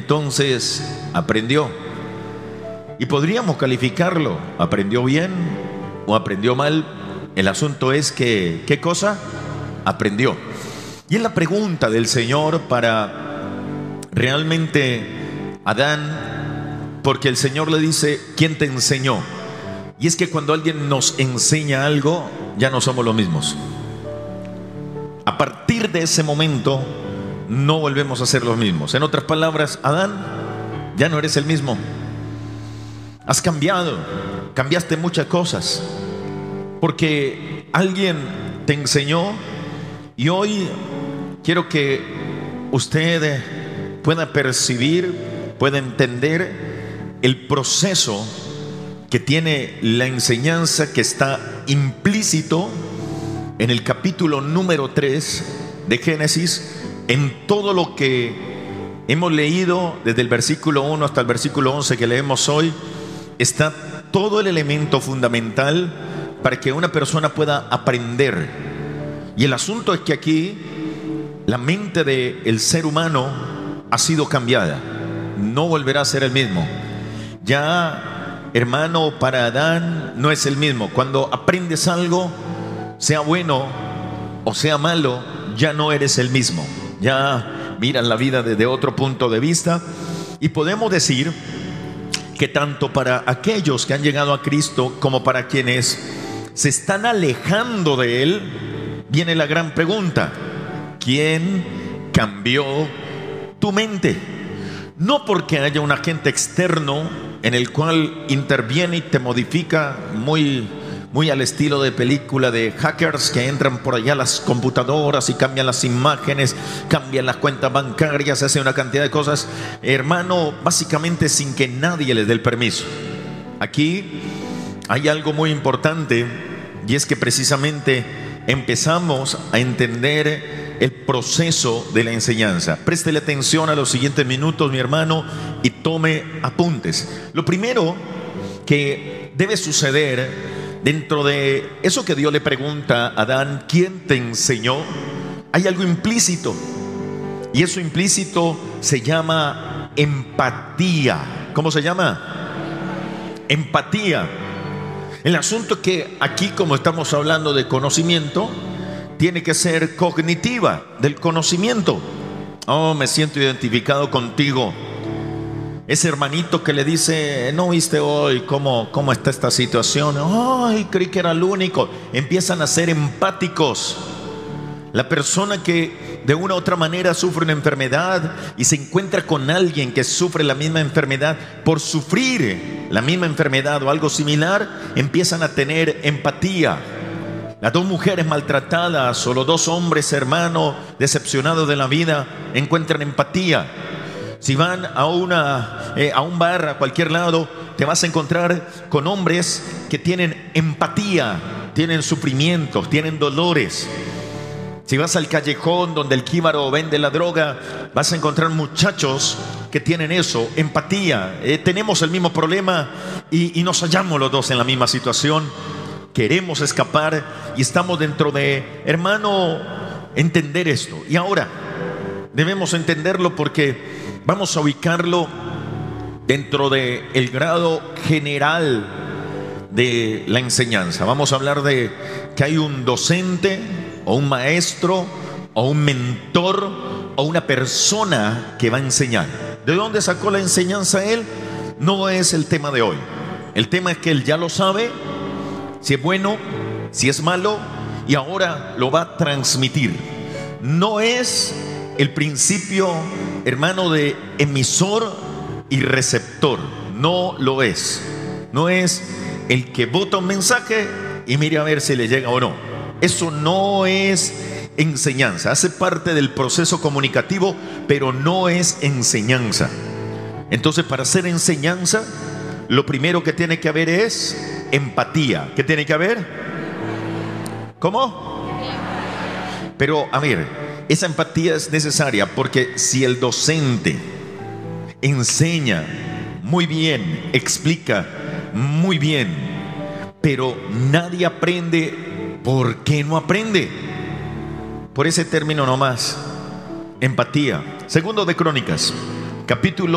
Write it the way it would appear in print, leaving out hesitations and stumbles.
entonces aprendió. Y podríamos calificarlo, aprendió bien o aprendió mal. El asunto es que, ¿qué cosa? Aprendió. Y es la pregunta del Señor para realmente Adán, porque el Señor le dice: ¿quién te enseñó? Y es que cuando alguien nos enseña algo, ya no somos los mismos. A partir de ese momento no volvemos a ser los mismos. En otras palabras, Adán, ya no eres el mismo. Has cambiado, cambiaste muchas cosas, porque alguien te enseñó. Y hoy quiero que usted pueda percibir, pueda entender el proceso que tiene la enseñanza, que está implícito en el capítulo número 3 de Génesis, en todo lo que hemos leído desde el versículo 1 hasta el versículo 11 que leemos hoy. Está todo el elemento fundamental para que una persona pueda aprender. Y el asunto es que aquí la mente del ser humano ha sido cambiada. No volverá a ser el mismo. Ya, hermano, para Adán no es el mismo. Cuando aprendes algo, sea bueno o sea malo, ya no eres el mismo. Ya miras la vida desde otro punto de vista. Y podemos decir que tanto para aquellos que han llegado a Cristo como para quienes se están alejando de Él, viene la gran pregunta: ¿quién cambió tu mente? No porque haya un agente externo en el cual interviene y te modifica muy al estilo de película de hackers que entran por allá a las computadoras y cambian las imágenes, cambian las cuentas bancarias, hacen una cantidad de cosas, hermano, básicamente sin que nadie les dé el permiso. Aquí hay algo muy importante, y es que precisamente empezamos a entender el proceso de la enseñanza. Préstele atención a los siguientes minutos, mi hermano, y tome apuntes. Lo primero que debe suceder dentro de eso que Dios le pregunta a Adán: ¿quién te enseñó? Hay algo implícito, y eso implícito se llama empatía. ¿Cómo se llama? Empatía. El asunto es que aquí, como estamos hablando de conocimiento, tiene que ser cognitiva, del conocimiento. Oh, me siento identificado contigo. Ese hermanito que le dice: ¿no viste hoy cómo está esta situación? Ay, creí que era el único. Empiezan a ser empáticos. La persona que de una u otra manera sufre una enfermedad y se encuentra con alguien que sufre la misma enfermedad, por sufrir la misma enfermedad o algo similar, empiezan a tener empatía. Las dos mujeres maltratadas o los dos hombres, hermanos, decepcionados de la vida, encuentran empatía. Si van a un bar, a cualquier lado, te vas a encontrar con hombres que tienen empatía, tienen sufrimientos, tienen dolores. Si vas al callejón donde el jíbaro vende la droga, vas a encontrar muchachos que tienen eso, empatía. Tenemos el mismo problema y nos hallamos los dos en la misma situación. Queremos escapar y estamos dentro de, hermano, entender esto. Y ahora debemos entenderlo porque vamos a ubicarlo dentro del grado general de la enseñanza. Vamos a hablar de que hay un docente o un maestro o un mentor o una persona que va a enseñar. ¿De dónde sacó la enseñanza él? No es el tema de hoy. El tema es que él ya lo sabe, si es bueno, si es malo, y ahora lo va a transmitir. No es el principio, hermano, de emisor y receptor. No lo es. No es el que bota un mensaje y mire a ver si le llega o no. Eso no es enseñanza. Hace parte del proceso comunicativo, pero no es enseñanza. Entonces, para hacer enseñanza, lo primero que tiene que haber es empatía. ¿Qué tiene que haber? ¿Cómo? Pero, a ver, esa empatía es necesaria porque si el docente enseña muy bien, explica muy bien, pero nadie aprende, ¿por qué no aprende? Por ese término nomás, empatía. Segundo de Crónicas, capítulo